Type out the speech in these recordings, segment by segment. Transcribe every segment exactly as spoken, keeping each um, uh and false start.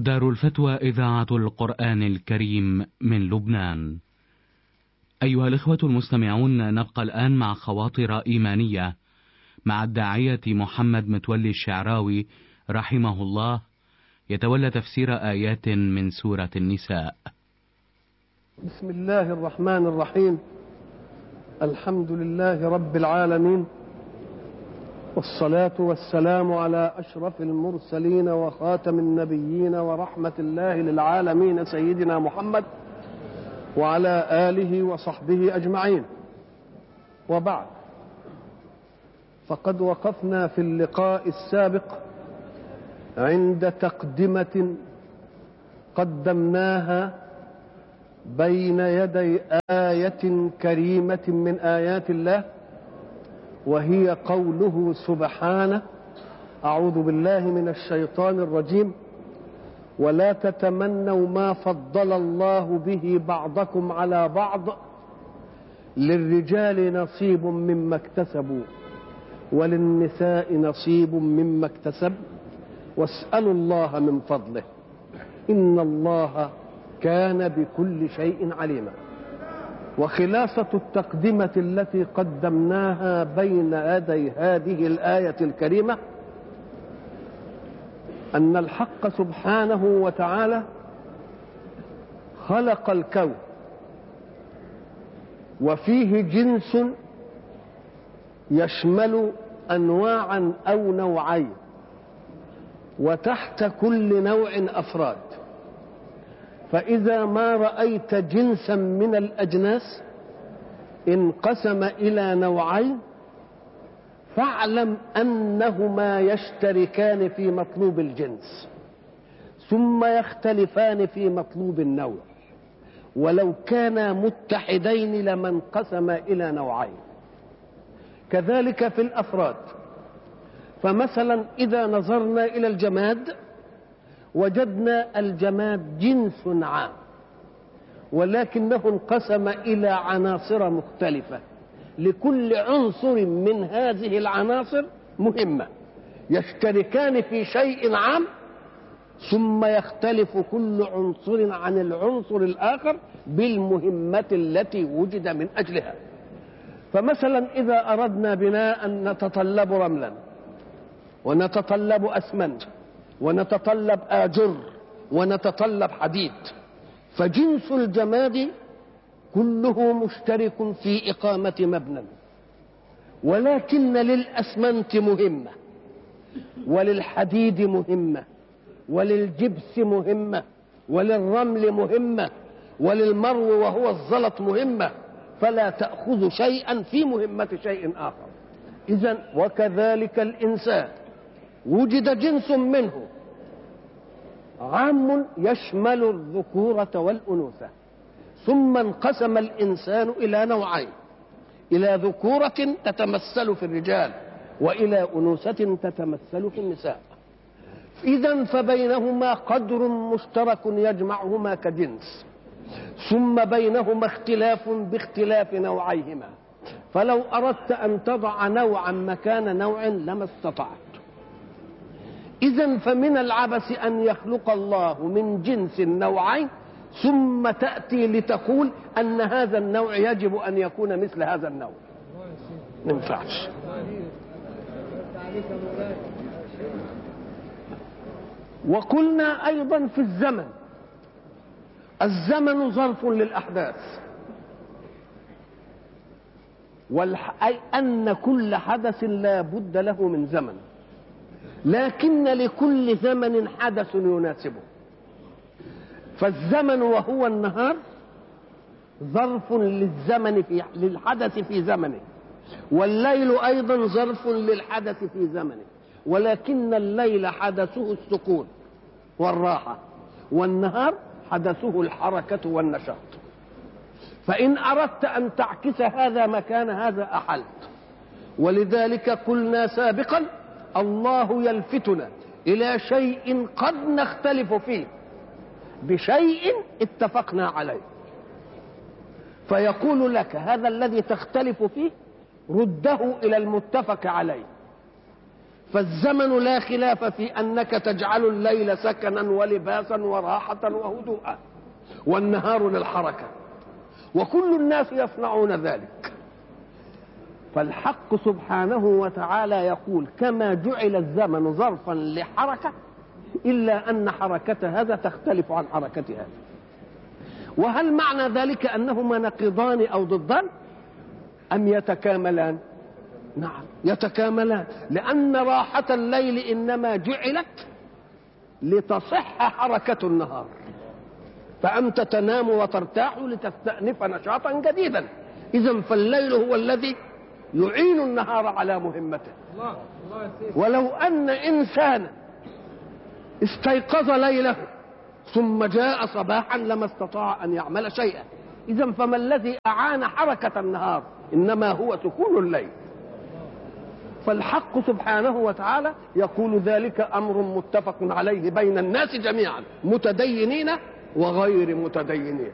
دار الفتوى إذاعة القرآن الكريم من لبنان. أيها الإخوة المستمعون، نبقى الآن مع خواطر إيمانية مع الداعية محمد متولي الشعراوي رحمه الله، يتولى تفسير آيات من سورة النساء. بسم الله الرحمن الرحيم. الحمد لله رب العالمين، والصلاة والسلام على أشرف المرسلين وخاتم النبيين ورحمة الله للعالمين سيدنا محمد وعلى آله وصحبه أجمعين. وبعد، فقد وقفنا في اللقاء السابق عند تقدمة قدمناها بين يدي آية كريمة من آيات الله، وهي قوله سبحانه: أعوذ بالله من الشيطان الرجيم: ولا تتمنوا ما فضل الله به بعضكم على بعض للرجال نصيب مما اكتسبوا وللنساء نصيب مما اكتسب واسألوا الله من فضله إن الله كان بكل شيء عليما. وخلاصة التقدمة التي قدمناها بين يدي هذه الآية الكريمة أن الحق سبحانه وتعالى خلق الكون، وفيه جنس يشمل أنواعا أو نوعين، وتحت كل نوع أفراد. فإذا ما رأيت جنسا من الأجناس انقسم إلى نوعين فاعلم أنهما يشتركان في مطلوب الجنس ثم يختلفان في مطلوب النوع، ولو كانا متحدين لما انقسم إلى نوعين. كذلك في الأفراد، فمثلا إذا نظرنا إلى الجماد وجدنا الجماد جنس عام، ولكنه انقسم إلى عناصر مختلفة، لكل عنصر من هذه العناصر مهمة، يشتركان في شيء عام ثم يختلف كل عنصر عن العنصر الآخر بالمهمة التي وجد من أجلها. فمثلا إذا أردنا بناء نتطلب رملا ونتطلب أسمنت ونتطلب آجر ونتطلب حديد، فجنس الجماد كله مشترك في إقامة مبنى، ولكن للأسمنت مهمة وللحديد مهمة وللجبس مهمة وللرمل مهمة وللمرو وهو الزلط مهمة، فلا تأخذ شيئا في مهمة شيء آخر. إذن وكذلك الإنسان وجد جنس منه عام يشمل الذكورة والأنوثة، ثم انقسم الإنسان إلى نوعين: إلى ذكورة تتمثل في الرجال وإلى أنوثة تتمثل في النساء. إذن فبينهما قدر مشترك يجمعهما كجنس، ثم بينهما اختلاف باختلاف نوعيهما، فلو أردت أن تضع نوعا مكان نوع لما استطعت. إذن فمن العبث أن يخلق الله من جنس نوعين ثم تأتي لتقول أن هذا النوع يجب أن يكون مثل هذا النوع. ما ينفعش. وقلنا أيضا في الزمن، الزمن ظرف للأحداث، أي أن كل حدث لا بد له من زمن، لكن لكل زمن حدث يناسبه. فالزمن وهو النهار ظرف للزمن في للحدث في زمنه، والليل أيضا ظرف للحدث في زمنه، ولكن الليل حدثه السكون والراحة، والنهار حدثه الحركة والنشاط. فإن أردت أن تعكس هذا مكان هذا أحلت. ولذلك قلنا سابقا: الله يلفتنا إلى شيء قد نختلف فيه بشيء اتفقنا عليه، فيقول لك: هذا الذي تختلف فيه رده إلى المتفق عليه. فالزمن لا خلاف في أنك تجعل الليل سكنا ولباسا وراحة وهدوءا، والنهار للحركة، وكل الناس يصنعون ذلك. فالحق سبحانه وتعالى يقول كما جعل الزمن ظرفا لحركة إلا أن حركة هذا تختلف عن حركة هذا. وهل معنى ذلك أنهما نقيضان أو ضدان أم يتكاملان؟ نعم يتكاملان، لأن راحة الليل إنما جعلت لتصح حركة النهار، فأنت تنام وترتاح لتستأنف نشاطا جديدا. إذن فالليل هو الذي يعين النهار على مهمته. ولو أن إنسانا استيقظ ليله ثم جاء صباحا لما استطاع أن يعمل شيئا. إذن فما الذي أعان حركة النهار؟ إنما هو سكون الليل. فالحق سبحانه وتعالى يقول ذلك أمر متفق عليه بين الناس جميعا، متدينين وغير متدينين.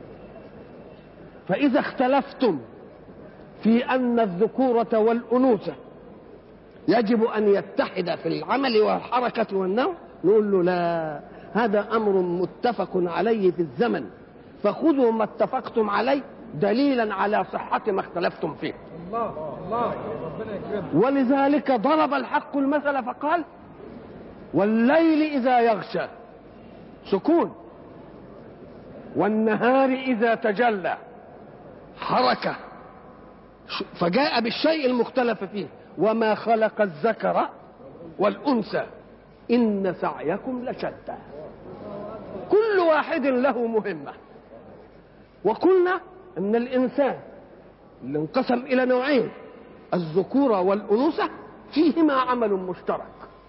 فإذا اختلفتم في أن الذكورة والأنوثة يجب أن يتحد في العمل والحركة والنوم، نقول له لا، هذا أمر متفق عليه في الزمن، فخذوا ما اتفقتم عليه دليلا على صحة ما اختلفتم فيه. الله الله ربنا يكرمك. ولذلك ضرب الحق المثل فقال والليل إذا يغشى سكون، والنهار إذا تجلى حركة، فجاء بالشيء المختلف فيه وما خلق الذكر والأنثى إن سعيكم لشتى. كل واحد له مهمة. وقلنا أن الإنسان اللي انقسم إلى نوعين، الذكورة والأنوثة، فيهما عمل مشترك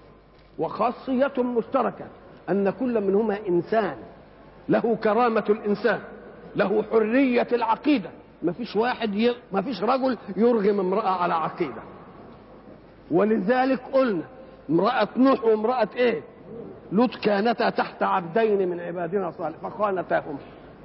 وخاصية مشتركة، أن كل منهما إنسان له كرامة الإنسان، له حرية العقيدة. ما فيش واحد ي... ما فيش رجل يرغم امرأة على عقيدة. ولذلك قلنا امرأة نوح وامرأة ايه لوط كانتا تحت عبدين من عبادنا صالح فخانتاهما.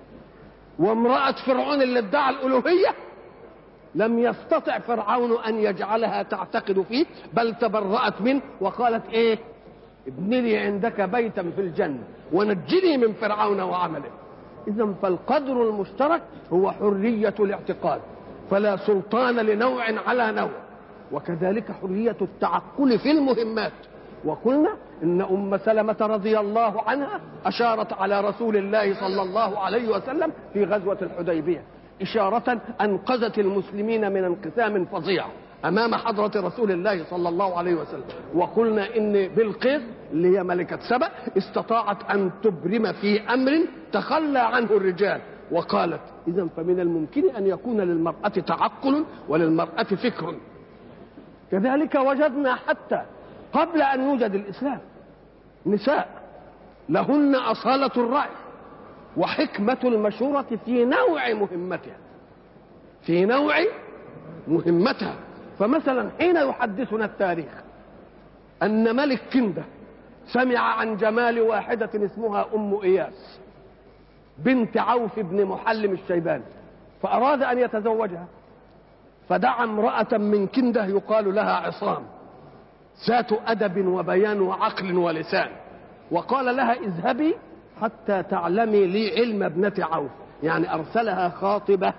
وامرأة فرعون اللي ادعى الألوهية لم يستطع فرعون أن يجعلها تعتقد فيه، بل تبرأت منه وقالت ايه ابن لي عندك بيتا في الجنة ونجني من فرعون وعمله. إذن فالقدر المشترك هو حرية الاعتقاد، فلا سلطان لنوع على نوع، وكذلك حرية التعقل في المهمات. وقلنا إن أم سلمة رضي الله عنها أشارت على رسول الله صلى الله عليه وسلم في غزوة الحديبية إشارة أنقذت المسلمين من انقسام فظيع أمام حضرة رسول الله صلى الله عليه وسلم. وقلنا إن بلقيس اللي هي ملكة سبأ استطاعت أن تبرم في أمر تخلى عنه الرجال، وقالت إذن فمن الممكن أن يكون للمرأة تعقل وللمرأة فكر. كذلك وجدنا حتى قبل أن يوجد الإسلام نساء لهن أصالة الرأي وحكمة المشورة في نوع مهمتها في نوع مهمتها. فمثلا حين يحدثنا التاريخ أن ملك كندة سمع عن جمال واحدة اسمها أم إياس بنت عوف بن محلم الشيباني، فأراد أن يتزوجها، فدعا امرأة من كندة يقال لها عصام ذات أدب وبيان وعقل ولسان، وقال لها اذهبي حتى تعلمي لي علم ابنة عوف، يعني أرسلها خاطبة.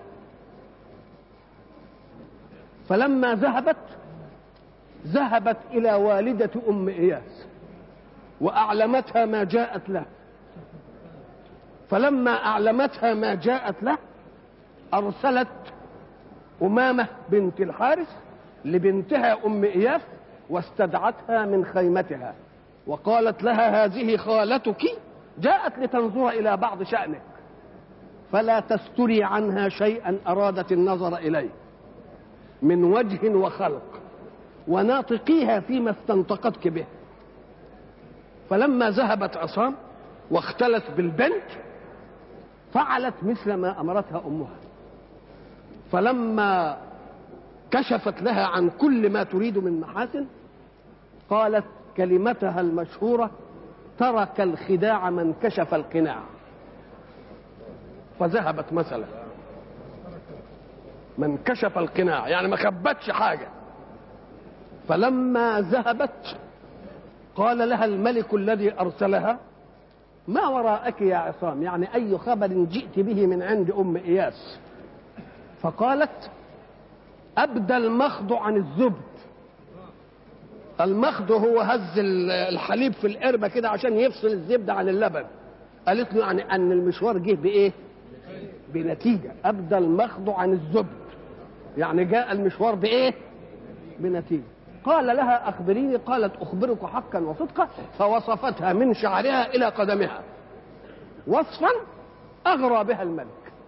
فلما ذهبت ذهبت إلى والدة أم إياس وأعلمتها ما جاءت له. فلما أعلمتها ما جاءت له أرسلت أمامة بنت الحارث لبنتها أم إياس واستدعتها من خيمتها وقالت لها هذه خالتك جاءت لتنظر إلى بعض شأنك فلا تستري عنها شيئا أرادت النظر إليه من وجه وخلق وناطقيها فيما استنطقتك به. فلما ذهبت عصام واختلت بالبنت فعلت مثل ما أمرتها أمها. فلما كشفت لها عن كل ما تريد من محاسن قالت كلمتها المشهورة ترك الخداع من كشف القناع. فذهبت مثلا من كشف القناع يعني ما خبتش حاجة، فلما ذهبت قال لها الملك الذي أرسلها: ما وراءك يا عصام؟ يعني أي خبر جئت به من عند أم إياس؟ فقالت: أبدى المخض عن الزبد. المخض هو هز الحليب في القربة كده عشان يفصل الزبدة عن اللبن. قالت له يعني أن المشوار جه بإيه؟ بنتيجة. أبدى المخض عن الزبد يعني جاء المشوار بإيه؟ بنتيجة. قال لها: أخبريني. قالت: أخبرك حقا وصدقا. فوصفتها من شعرها إلى قدمها وصفا أغرى بها الملك،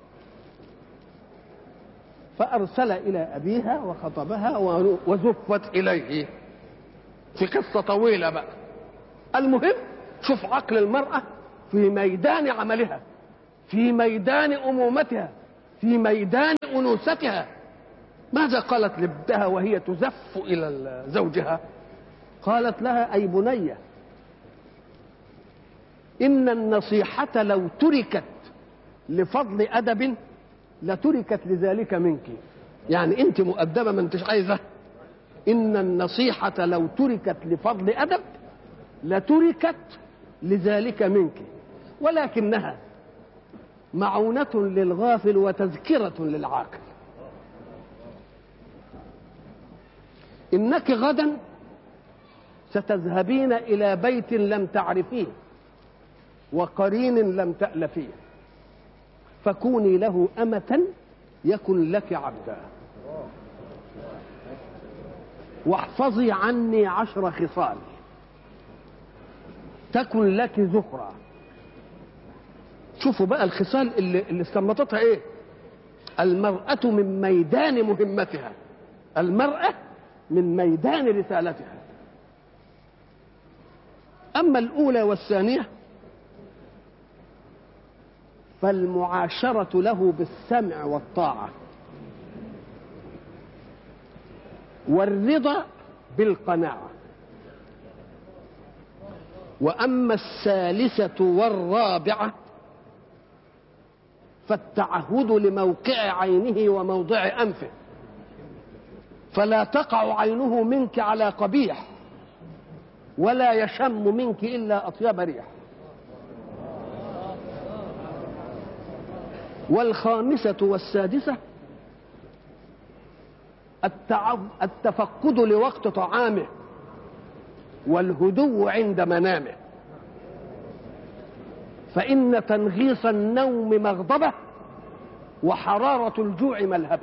فأرسل إلى أبيها وخطبها وزفت إليه في قصة طويلة بقى. المهم شوف عقل المرأة في ميدان عملها، في ميدان أمومتها، في ميدان أنوثتها. ماذا قالت لابنها وهي تزف إلى زوجها؟ قالت لها: أي بنية، إن النصيحة لو تركت لفضل أدب لتركت لذلك منك. يعني أنت مؤدبة ما أنتش عايزة. إن النصيحة لو تركت لفضل أدب لتركت لذلك منك، ولكنها معونة للغافل وتذكرة للعاقل. إنك غدا ستذهبين إلى بيت لم تعرفيه وقرين لم تألفيه، فكوني له أمة يكن لك عبدا، واحفظي عني عشر خصال تكن لك ذخرا. شوفوا بقى الخصال اللي, اللي استنبطتها ايه؟ المرأة من ميدان مهمتها، المرأة من ميدان رسالتها. أما الأولى والثانية فالمعاشرة له بالسمع والطاعة، والرضا بالقناعة. وأما الثالثة والرابعة فالتعهد لموقع عينه وموضع أنفه، فلا تقع عينه منك على قبيح ولا يشم منك إلا أطيب ريح. والخامسة والسادسة التفقد لوقت طعامه والهدوء عند منامه، فإن تنغيص النوم مغضبة وحرارة الجوع ملهبة.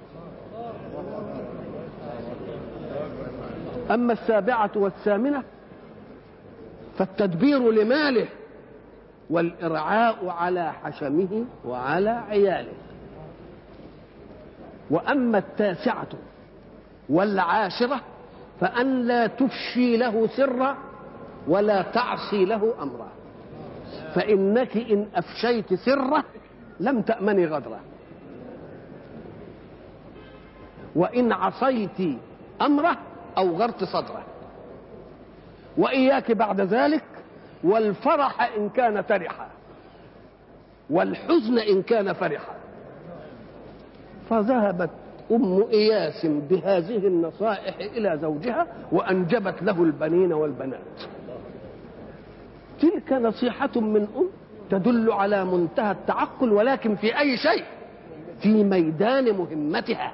أما السابعة والثامنة فالتدبير لماله والإرعاء على حشمه وعلى عياله. وأما التاسعة والعاشرة فأن لا تفشي له سرا ولا تعصي له أمرا، فإنك إن أفشيت سره لم تأمني غدره، وإن عصيت أمره أوغرت صدره. وإياك بعد ذلك والفرح إن كان ترحا والحزن إن كان فرحا. فذهبت أم إياس بهذه النصائح إلى زوجها وأنجبت له البنين والبنات. تلك نصيحة من أم تدل على منتهى التعقل، ولكن في أي شيء؟ في ميدان مهمتها.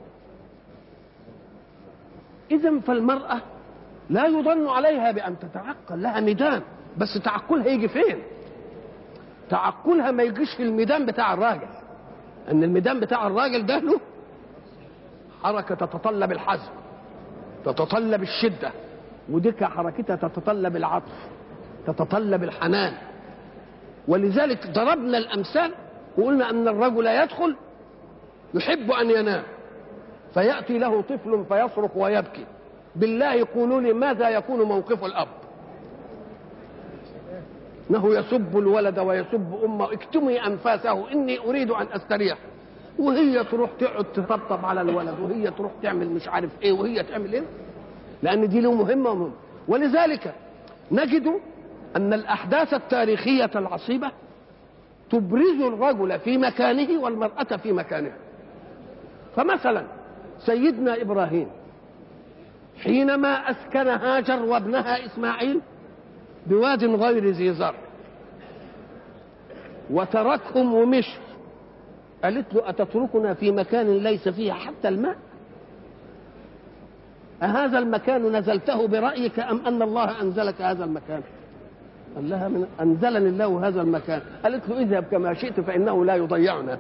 إذن فالمرأة لا يظن عليها بأن تتعقل، لها ميدان، بس تعقلها يجي فين؟ تعقلها ما يجيش في الميدان بتاع الراجل، أن الميدان بتاع الراجل ده له حركة تتطلب الحزم، تتطلب الشدة، وديك حركتها تتطلب العطف، تتطلب الحنان. ولذلك ضربنا الأمثال وقلنا أن الرجل يدخل يحب أن ينام فيأتي له طفل فيصرخ ويبكي. بالله قولوا لي ماذا يكون موقف الأب؟ انه يسب الولد ويسب امه: اكتمي انفاسه اني اريد ان استريح. وهي تروح تقعد تطبطب على الولد، وهي تروح تعمل مش عارف ايه، وهي تعمل ايه، لان دي له مهمه ومهمه. ولذلك نجد ان الاحداث التاريخيه العصيبه تبرز الرجل في مكانه والمراه في مكانها. فمثلا سيدنا ابراهيم حينما أسكن هاجر وابنها إسماعيل بواد غير ذي زرع وتركهم ومشي، قالت له أتتركنا في مكان ليس فيه حتى الماء؟ أهذا المكان نزلته برأيك أم أن الله أنزلك هذا المكان؟ قال لها من أنزلني الله هذا المكان. قالت له اذهب كما شئت فإنه لا يضيعنا.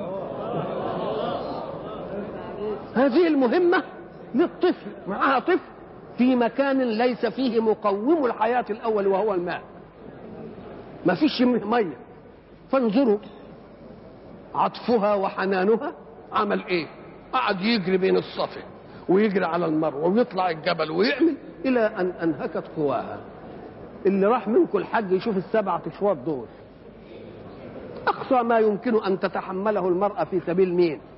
هذه المهمة للطفل، معها طفل في مكان ليس فيه مقوم الحياة الأول وهو الماء، ما فيش مية. فانظروا عطفها وحنانها عمل ايه؟ قعد يجري بين الصفا ويجري على المروة ويطلع الجبل ويعمل إلى أن أنهكت قواها. اللي راح منكم الحج يشوف السبعة أشواط دول أقصى ما يمكن أن تتحمله المرأة في سبيل مين؟